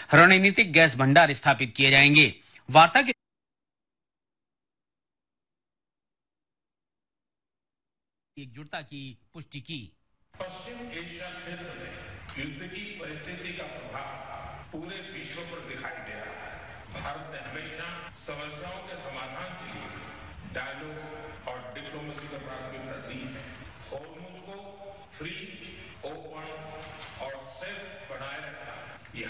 रणनीतिक गैस भंडार स्थापित किए जाएंगे। वार्ता के एकजुटता की पुष्टि की। पश्चिम एशिया क्षेत्र में युद्ध की परिस्थिति का प्रभाव पूरे विश्व पर दिखाई दे रहा है। भारत ने हमेशा समस्याओं के समाधान के लिए डायलॉग और डिप्लोमेसी को प्राथमिकता दी है। हॉर्मुज़ को फ्री, ओपन और सेफ बनाए रखना ये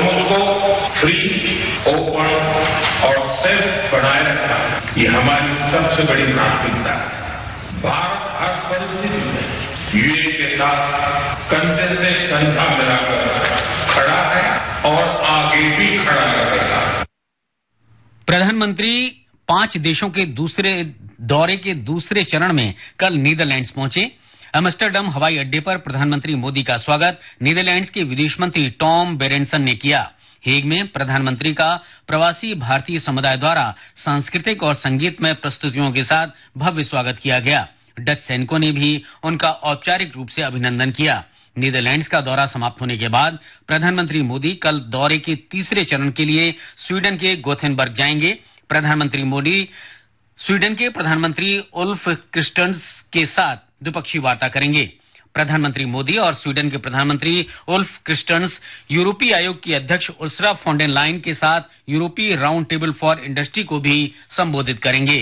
हमारी सबसे बड़ी प्राथमिकता है। भारत हर परिस्थिति में यूएई के साथ कंधे से कंधा मिलाकर खड़ा है और आगे भी खड़ा रहेगा। प्रधानमंत्री 5 देशों के दौरे के दूसरे चरण में कल नीदरलैंड्स पहुंचे। एम्स्टर्डम हवाई अड्डे पर प्रधानमंत्री मोदी का स्वागत नीदरलैंड्स के विदेश मंत्री टॉम बेरेंसन ने किया। हेग में प्रधानमंत्री का प्रवासी भारतीय समुदाय द्वारा सांस्कृतिक और संगीतमय प्रस्तुतियों के साथ भव्य स्वागत किया गया। डच सैनिकों ने भी उनका औपचारिक रूप से अभिनंदन किया। नीदरलैंड्स का दौरा समाप्त होने के बाद प्रधानमंत्री मोदी कल दौरे के तीसरे चरण के लिए स्वीडन के गोथेनबर्ग जाएंगे। प्रधानमंत्री मोदी स्वीडन के प्रधानमंत्री उल्फ क्रिस्टन्स के साथ द्विपक्षीय वार्ता करेंगे। प्रधानमंत्री मोदी और स्वीडन के प्रधानमंत्री उल्फ क्रिस्टन्स यूरोपीय आयोग की अध्यक्ष उर्सुला फॉन डर लायन के साथ यूरोपीय राउंड टेबल फॉर इंडस्ट्री को भी संबोधित करेंगे।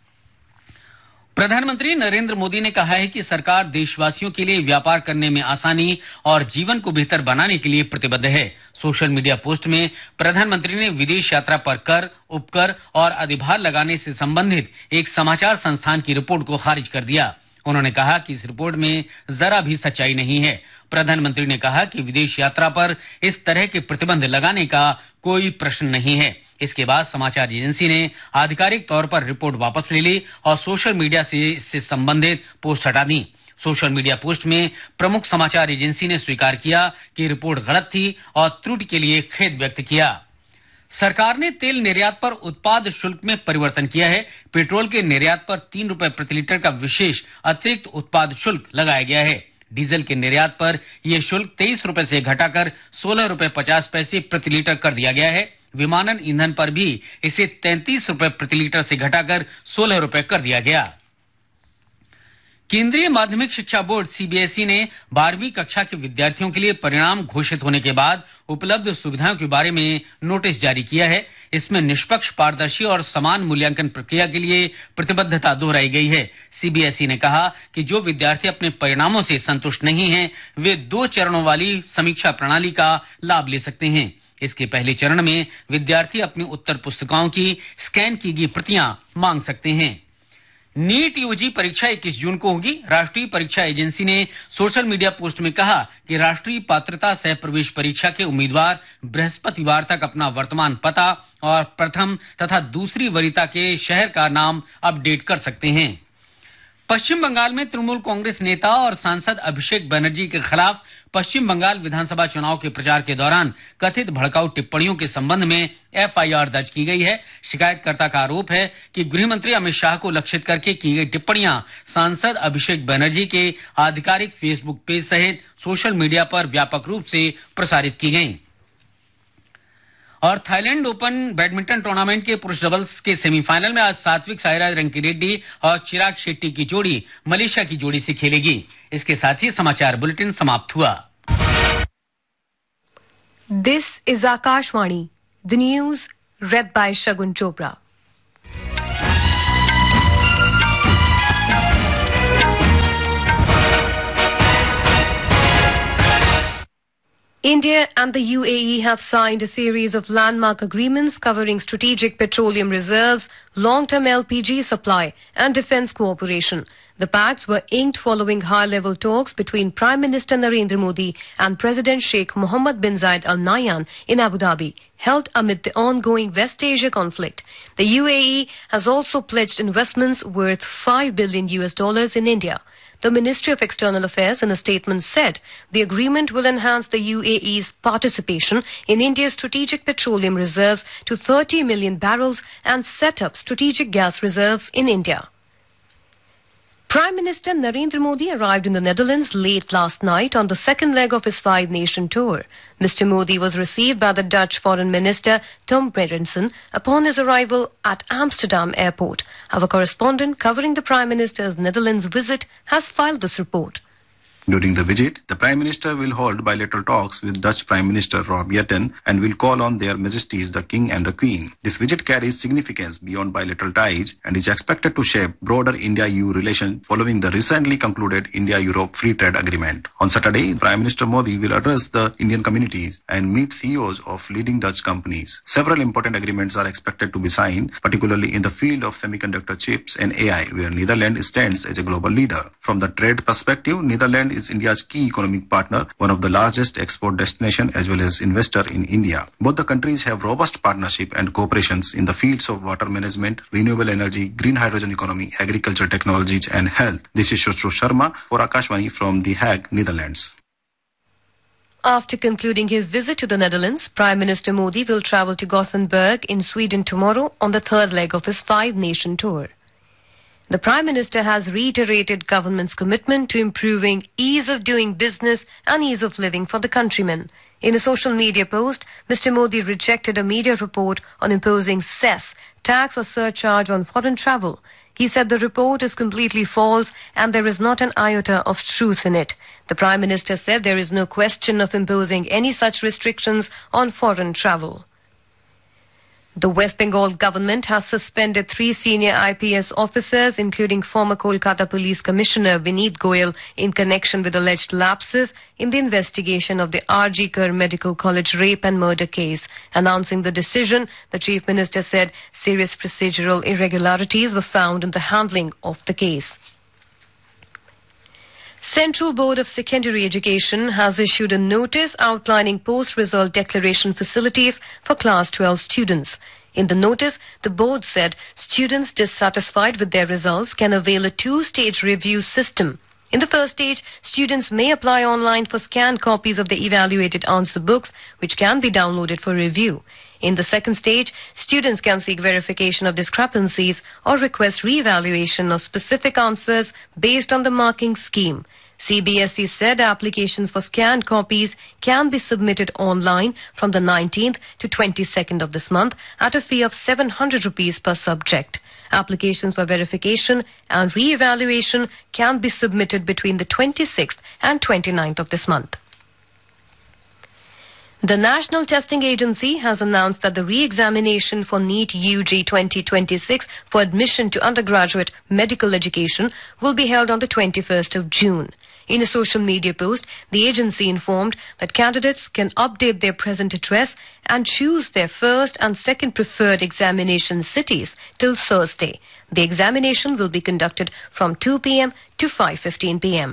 प्रधानमंत्री नरेंद्र मोदी ने कहा है कि सरकार देशवासियों के लिए व्यापार करने में आसानी और जीवन को बेहतर बनाने के लिए प्रतिबद्ध है। सोशल मीडिया पोस्ट में प्रधानमंत्री ने विदेश यात्रा पर कर, उपकर और अधिभार लगाने से संबंधित एक समाचार संस्थान की रिपोर्ट को खारिज कर दिया। उन्होंने कहा कि इस रिपोर्ट में जरा भी सच्चाई नहीं है। प्रधानमंत्री ने कहा कि विदेश यात्रा पर इस तरह के प्रतिबंध लगाने का कोई प्रश्न नहीं है। इसके बाद समाचार एजेंसी ने आधिकारिक तौर पर रिपोर्ट वापस ले ली और सोशल मीडिया से इससे संबंधित पोस्ट हटा दी। सोशल मीडिया पोस्ट में प्रमुख समाचार एजेंसी ने स्वीकार किया कि रिपोर्ट गलत थी और त्रुटि के लिए खेद व्यक्त किया। सरकार ने तेल निर्यात पर उत्पाद शुल्क में परिवर्तन किया है। पेट्रोल के निर्यात पर 3 रुपए प्रति लीटर का विशेष अतिरिक्त उत्पाद शुल्क लगाया गया है। डीजल के निर्यात पर यह शुल्क 23 रुपए से घटाकर 16 रुपए 50 पैसे प्रति लीटर कर दिया गया है। विमानन ईंधन पर भी इसे 33 रुपए प्रति लीटर से घटाकर 16 रुपए कर दिया गया। केंद्रीय माध्यमिक शिक्षा बोर्ड सीबीएसई ने 12वीं कक्षा के विद्यार्थियों के लिए परिणाम घोषित होने के बाद उपलब्ध सुविधाओं के बारे में नोटिस जारी किया है। इसमें निष्पक्ष, पारदर्शी और समान मूल्यांकन प्रक्रिया के लिए प्रतिबद्धता दोहराई गई है। सीबीएसई ने कहा कि जो विद्यार्थी अपने परिणामों से संतुष्ट नहीं हैं, वे 2 चरणों वाली समीक्षा प्रणाली का लाभ ले सकते हैं। इसके पहले चरण में विद्यार्थी अपनी उत्तर पुस्तिकाओं की स्कैन की गई प्रतियां मांग सकते हैं। नीट यूजी परीक्षा 21 जून को होगी। राष्ट्रीय परीक्षा एजेंसी ने सोशल मीडिया पोस्ट में कहा कि राष्ट्रीय पात्रता सह प्रवेश परीक्षा के उम्मीदवार बृहस्पतिवार तक अपना वर्तमान पता और प्रथम तथा दूसरी वरीयता के शहर का नाम अपडेट कर सकते हैं। पश्चिम बंगाल में तृणमूल कांग्रेस नेता और सांसद अभिषेक बनर्जी के खिलाफ पश्चिम बंगाल विधानसभा चुनाव के प्रचार के दौरान कथित भड़काऊ टिप्पणियों के संबंध में एफआईआर दर्ज की गई है। शिकायतकर्ता का आरोप है कि गृह मंत्री अमित शाह को लक्षित करके की गई टिप्पणियां सांसद अभिषेक बनर्जी के आधिकारिक फेसबुक पेज सहित सोशल मीडिया पर व्यापक रूप से प्रसारित की गईं। और थाईलैंड ओपन बैडमिंटन टूर्नामेंट के पुरुष डबल्स के सेमीफाइनल में आज सात्विक साईराज रंकीरेड्डी और चिराग शेट्टी की जोड़ी मलेशिया की जोड़ी से खेलेगी। इसके साथ ही समाचार बुलेटिन समाप्त हुआ। This is Akashvani, the news read by Shagun Chopra. India and the UAE have signed a series of landmark agreements covering strategic petroleum reserves, long-term LPG supply, and defense cooperation. The pacts were inked following high-level talks between Prime Minister Narendra Modi and President Sheikh Mohammed bin Zayed Al Nahyan in Abu Dhabi, held amid the ongoing West Asia conflict. The UAE has also pledged investments worth $5 billion in India. The Ministry of External Affairs in a statement said the agreement will enhance the UAE's participation in India's strategic petroleum reserves to 30 million barrels and set up strategic gas reserves in India. Prime Minister Narendra Modi arrived in the Netherlands late last night on the second leg of his five-nation tour. Mr. Modi was received by the Dutch Foreign Minister Tom Berendsen upon his arrival at Amsterdam Airport. Our correspondent covering the Prime Minister's Netherlands visit has filed this report. During the visit, the Prime Minister will hold bilateral talks with Dutch Prime Minister Rob Jetten and will call on their Majesties the King and the Queen. This visit carries significance beyond bilateral ties and is expected to shape broader India-EU relations following the recently concluded India-Europe Free Trade Agreement. On Saturday, Prime Minister Modi will address the Indian communities and meet CEOs of leading Dutch companies. Several important agreements are expected to be signed, particularly in the field of semiconductor chips and AI, where Netherlands stands as a global leader. From the trade perspective, Netherlands is India's key economic partner, one of the largest export destination as well as investor in India. Both the countries have robust partnership and cooperations in the fields of water management, renewable energy, green hydrogen economy, agriculture technologies and health. This is Shoshu Sharma for Akashvani from The Hague, Netherlands. After concluding his visit to the Netherlands, Prime Minister Modi will travel to Gothenburg in Sweden tomorrow on the third leg of his five-nation tour. The Prime Minister has reiterated government's commitment to improving ease of doing business and ease of living for the countrymen. In a social media post, Mr. Modi rejected a media report on imposing cess, tax or surcharge on foreign travel. He said the report is completely false and there is not an iota of truth in it. The Prime Minister said there is no question of imposing any such restrictions on foreign travel. The West Bengal government has suspended 3 senior IPS officers, including former Kolkata Police Commissioner Vineet Goyal, in connection with alleged lapses in the investigation of the R.G. Kar Medical College rape and murder case. Announcing the decision, the Chief Minister said serious procedural irregularities were found in the handling of the case. Central Board of Secondary Education has issued a notice outlining post-result declaration facilities for Class 12 students. In the notice, the board said students dissatisfied with their results can avail a 2-stage review system. In the first stage, students may apply online for scanned copies of the evaluated answer books, which can be downloaded for review. In the second stage, students can seek verification of discrepancies or request re-evaluation of specific answers based on the marking scheme. CBSE said applications for scanned copies can be submitted online from the 19th to 22nd of this month at a fee of 700 rupees per subject. Applications for verification and re-evaluation can be submitted between the 26th and 29th of this month. The National Testing Agency has announced that the re-examination for NEET UG 2026 for admission to undergraduate medical education will be held on the 21st of June. In a social media post, the agency informed that candidates can update their present address and choose their first and second preferred examination cities till Thursday. The examination will be conducted from 2 p.m. to 5:15 p.m.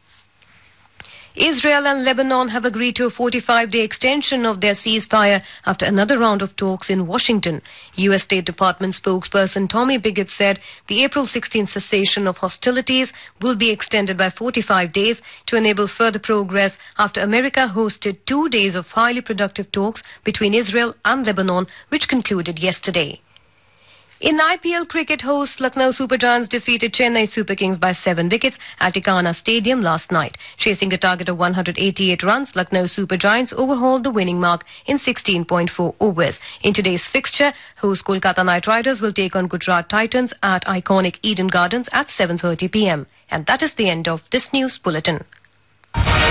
Israel and Lebanon have agreed to a 45-day extension of their ceasefire after another round of talks in Washington. U.S. State Department spokesperson Tommy Pigott said the April 16 cessation of hostilities will be extended by 45 days to enable further progress after America hosted 2 days of highly productive talks between Israel and Lebanon, which concluded yesterday. In IPL cricket, hosts Lucknow Super Giants defeated Chennai Super Kings by 7 wickets at Ikana Stadium last night. Chasing a target of 188 runs, Lucknow Super Giants overhauled the winning mark in 16.4 overs. In today's fixture, host Kolkata Knight Riders will take on Gujarat Titans at iconic Eden Gardens at 7:30 p.m. And that is the end of this news bulletin.